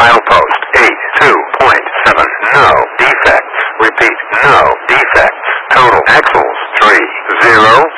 Milepost 82.7. No defects. Repeat, no defects. Total axles 30.